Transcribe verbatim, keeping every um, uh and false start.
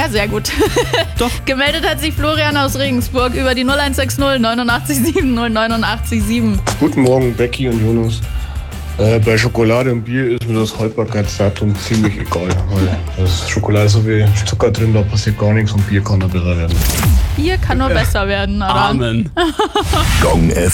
Ja, sehr gut. Doch. Gemeldet hat sich Florian aus Regensburg über die null eins sechs null neunundachtzig sieben null neunundachtzig sieben. Guten Morgen, Becky und Jonas. Äh, bei Schokolade und Bier ist mir das Haltbarkeitsdatum ziemlich egal. Weil das Schokolade so wie Zucker drin, da passiert gar nichts und Bier kann noch besser werden. Bier kann nur besser werden, oder? Amen. Gong F